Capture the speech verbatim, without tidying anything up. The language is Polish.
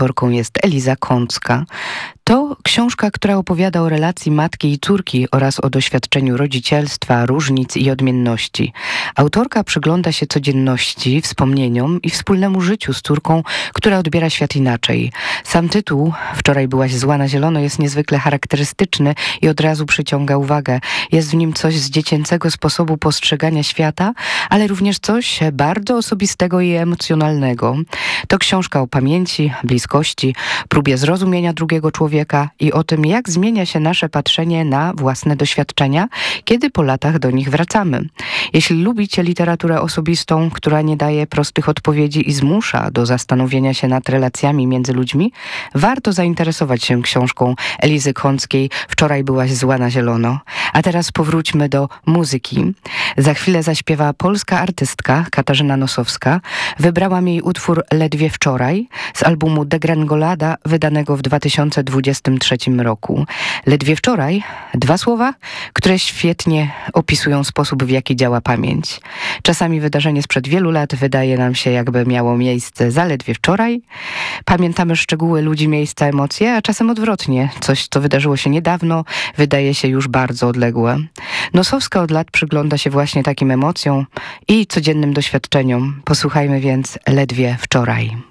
Autorką jest Eliza Kącka. To książka, która opowiada o relacji matki i córki oraz o doświadczeniu rodzicielstwa, różnic i odmienności. Autorka przygląda się codzienności, wspomnieniom i wspólnemu życiu z córką, która odbiera świat inaczej. Sam tytuł „Wczoraj byłaś zła na zielono” jest niezwykle charakterystyczny i od razu przyciąga uwagę. Jest w nim coś z dziecięcego sposobu postrzegania świata, ale również coś bardzo osobistego i emocjonalnego. To książka o pamięci, bliskości, próbie zrozumienia drugiego człowieka i o tym, jak zmienia się nasze patrzenie na własne doświadczenia, kiedy po latach do nich wracamy. Jeśli lubicie literaturę osobistą, która nie daje prostych odpowiedzi i zmusza do zastanowienia się nad relacjami między ludźmi, warto zainteresować się książką Elizy Kąckiej „Wczoraj byłaś zła na zielono”. A teraz powróćmy do muzyki. Za chwilę zaśpiewa polska artystka Katarzyna Nosowska. Wybrałam jej utwór „Ledwie wczoraj” z albumu Degrengolada, wydanego w dwa tysiące dwudziestym trzecim roku. Ledwie wczoraj, dwa słowa, które świetnie opisują sposób, w jaki działa pamięć. Czasami wydarzenie sprzed wielu lat wydaje nam się, jakby miało miejsce zaledwie wczoraj. Pamiętamy szczegóły ludzi, miejsca, emocje, a czasem odwrotnie. Coś, co wydarzyło się niedawno, wydaje się już bardzo odległe. Nosowska od lat przygląda się właśnie takim emocjom i codziennym doświadczeniom. Posłuchajmy więc „Ledwie wczoraj”.